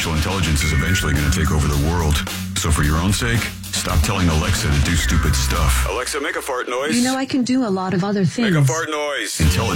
artificial intelligence is eventually going to take over the world. So for your own sake, stop telling Alexa to do stupid stuff. Alexa, make a fart noise. You know, I can do a lot of other things. Make a fart noise. Intelligence.